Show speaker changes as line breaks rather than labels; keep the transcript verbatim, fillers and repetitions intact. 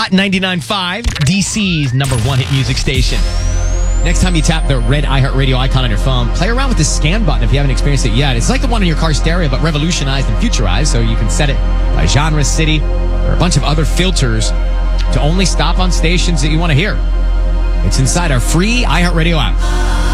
Hot ninety-nine point five, D C's number one hit music station. Next time you tap the red iHeartRadio icon on your phone, play around with the scan button if you haven't experienced it yet. It's like the one in your car stereo, but revolutionized and futurized, so you can set it by genre, city, or a bunch of other filters to only stop on stations that you want to hear. It's inside our free iHeartRadio app.